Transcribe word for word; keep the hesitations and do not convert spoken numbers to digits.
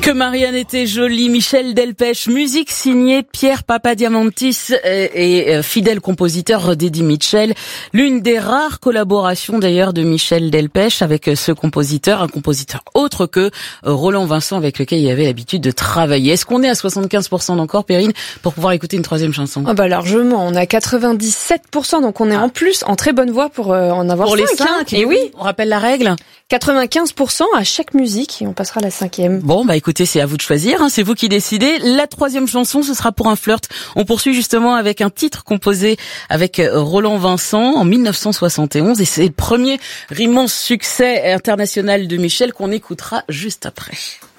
Que Marianne était jolie, Michel Delpech, musique signée Pierre Papadiamantis et, et fidèle compositeur d'Eddie Mitchell. L'une des rares collaborations d'ailleurs de Michel Delpech avec ce compositeur, un compositeur autre que Roland Vincent avec lequel il avait l'habitude de travailler. Est-ce qu'on est à soixante-quinze pour cent d'encore, Perrine, pour pouvoir écouter une troisième chanson? Ah bah largement, on a quatre-vingt-dix-sept pour cent, donc on est ah. en plus en très bonne voie pour euh, en avoir pour cinq. les cinq, hein. Et oui, on rappelle la règle. quatre-vingt-quinze pour cent à chaque musique et on passera à la cinquième. Bon, bah écoutez, c'est à vous de choisir, hein, c'est vous qui décidez. La troisième chanson, ce sera pour un flirt. On poursuit justement avec un titre composé avec Roland Vincent en mille neuf cent soixante et onze et c'est le premier immense succès international de Michel qu'on écoutera juste après.